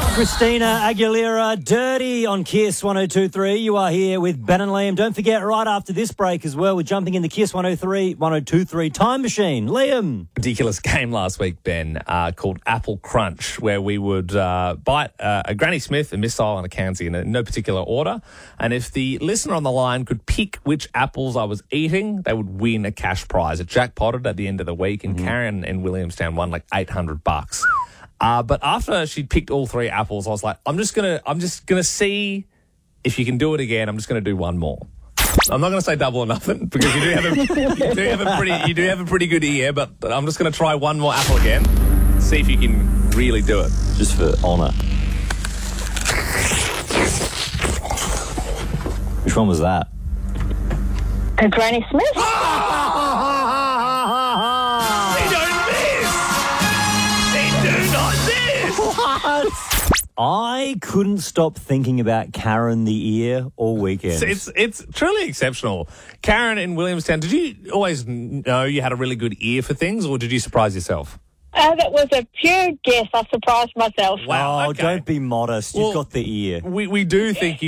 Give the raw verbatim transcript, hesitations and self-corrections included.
Christina Aguilera, Dirty on Kiss one oh two point three. You are here with Ben and Liam. Don't forget, right after this break as well, we're jumping in the Kiss one oh three, one oh two point three time machine. Liam. Ridiculous game last week, Ben, uh, called Apple Crunch, where we would uh, bite uh, a Granny Smith, a missile, and a Kanzi in no particular order. And if the listener on the line could pick which apples I was eating, they would win a cash prize. It jackpotted at the end of the week, and mm-hmm. Karen in Williamstown won like eight hundred bucks. Uh, but after she'd picked all three apples, I was like, I'm just gonna, I'm just gonna see if you can do it again. I'm just gonna do one more. I'm not gonna say double or nothing because you do have a, you do have a pretty, you do have a pretty good ear. But I'm just gonna try one more apple again, see if you can really do it, just for honour. Which one was that? A Granny Smith. I couldn't stop thinking about Karen the ear all weekend. It's, it's it's truly exceptional. Karen in Williamstown, did you always know you had a really good ear for things, or did you surprise yourself? Uh, that was a pure guess. I surprised myself. Wow, Oh, okay. Don't be modest. You've well, got the ear. We, we do think you